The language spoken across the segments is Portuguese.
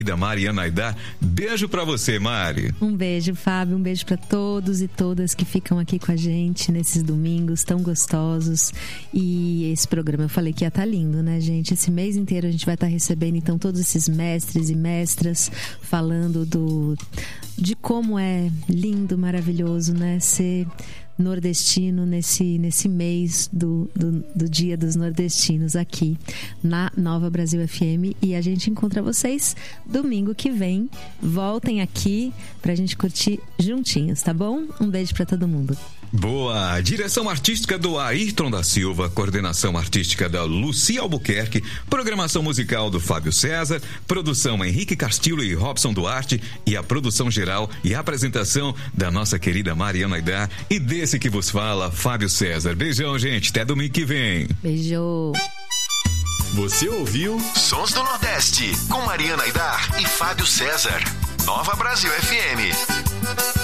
Da Mariana Aidar, beijo pra você, Mari. Um beijo, Fábio, um beijo pra todos e todas que ficam aqui com a gente nesses domingos tão gostosos. E esse programa eu falei que ia estar lindo, né, gente? Esse mês inteiro a gente vai estar recebendo então todos esses mestres e mestras falando de como é lindo, maravilhoso, né, ser nordestino nesse mês do Dia dos Nordestinos aqui na Nova Brasil FM. E a gente encontra vocês domingo que vem. Voltem aqui pra gente curtir juntinhos, tá bom? Um beijo pra todo mundo. Boa! Direção artística do Ayrton da Silva, coordenação artística da Lucia Albuquerque, programação musical do Fábio César, produção Henrique Castilho e Robson Duarte, e a produção geral e apresentação da nossa querida Mariana Aidar e desse que vos fala, Fábio César. Beijão, gente. Até domingo que vem. Beijo. Você ouviu Sons do Nordeste com Mariana Aidar e Fábio César. Nova Brasil FM.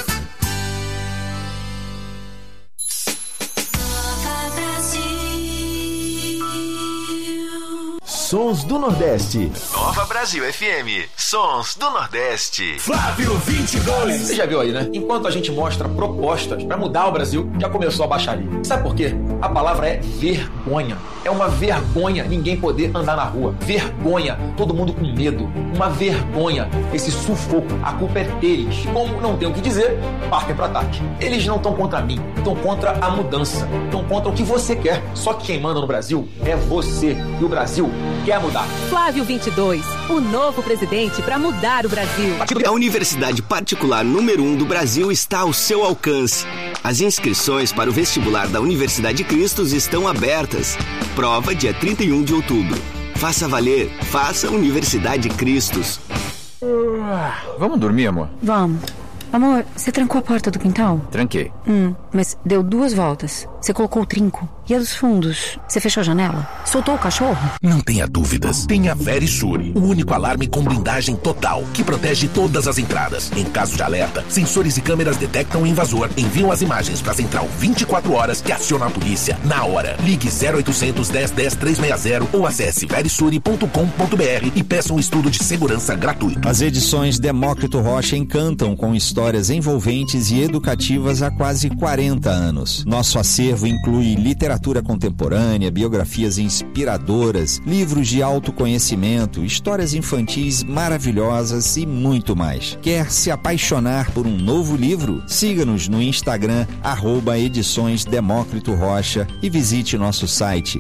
Sons do Nordeste. Nova Brasil FM. Sons do Nordeste. Flávio 22. Você já viu aí, né? Enquanto a gente mostra propostas pra mudar o Brasil, já começou a baixaria. Sabe por quê? A palavra é vergonha. É uma vergonha ninguém poder andar na rua. Vergonha. Todo mundo com medo. Uma vergonha. Esse sufoco. A culpa é deles. Como não tem o que dizer, partem pro ataque. Eles não estão contra mim. Estão contra a mudança. Estão contra o que você quer. Só que quem manda no Brasil é você. E o Brasil quer mudar. Flávio 22, o novo presidente para mudar o Brasil. A universidade particular número 1 do Brasil está ao seu alcance. As inscrições para o vestibular da Universidade Cristos estão abertas. Prova dia 31 de outubro. Faça valer. Faça Universidade Cristos. Vamos dormir, amor? Vamos. Amor, você trancou a porta do quintal? Tranquei. Mas deu 2 voltas. Você colocou o trinco. E a dos fundos? Você fechou a janela? Soltou o cachorro? Não tenha dúvidas. Tenha Verisure, o único alarme com blindagem total, que protege todas as entradas. Em caso de alerta, sensores e câmeras detectam o invasor, enviam as imagens para a central 24 horas que aciona a polícia na hora. Ligue 0800 10 10 360 ou acesse verisure.com.br e peça um estudo de segurança gratuito. As edições Demócrito Rocha encantam com histórias envolventes e educativas há quase 40 anos. Nosso acervo inclui literatura contemporânea, biografias inspiradoras, livros de autoconhecimento, histórias infantis maravilhosas e muito mais. Quer se apaixonar por um novo livro? Siga-nos no Instagram @edições Demócrito Rocha e visite nosso site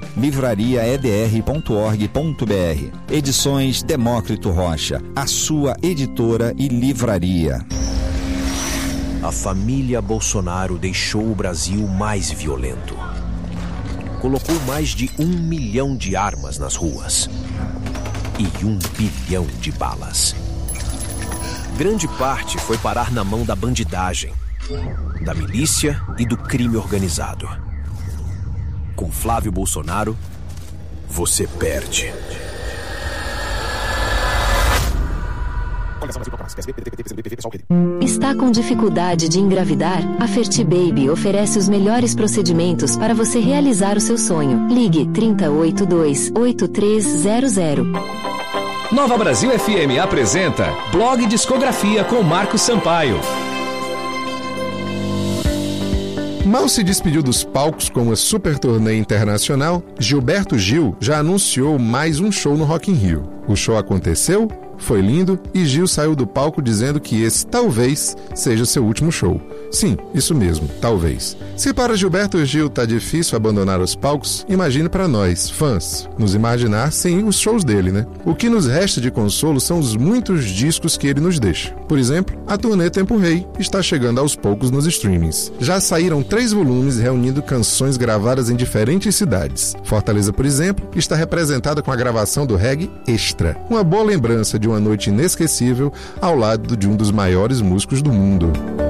livrariaedr.org.br. Edições Demócrito Rocha, a sua editora e livraria. A família Bolsonaro deixou o Brasil mais violento. Colocou mais de 1 milhão de armas nas ruas e 1 bilhão de balas. Grande parte foi parar na mão da bandidagem, da milícia e do crime organizado. Com Flávio Bolsonaro, você perde. Está com dificuldade de engravidar? A Fertibaby oferece os melhores procedimentos para você realizar o seu sonho. Ligue 3082-8300. Nova Brasil FM apresenta Blog Discografia com Marcos Sampaio. Mal se despediu dos palcos com uma super turnê internacional, Gilberto Gil já anunciou mais um show no Rock in Rio. O show aconteceu, foi lindo e Gil saiu do palco dizendo que esse talvez seja seu último show. Sim, isso mesmo, talvez. Se para Gilberto Gil tá difícil abandonar os palcos, imagine para nós, fãs, nos imaginar sem os shows dele, né? O que nos resta de consolo são os muitos discos que ele nos deixa. Por exemplo, a turnê Tempo Rei está chegando aos poucos nos streamings. Já saíram 3 volumes reunindo canções gravadas em diferentes cidades. Fortaleza, por exemplo, está representada com a gravação do reggae Extra, uma boa lembrança de uma noite inesquecível ao lado de um dos maiores músicos do mundo.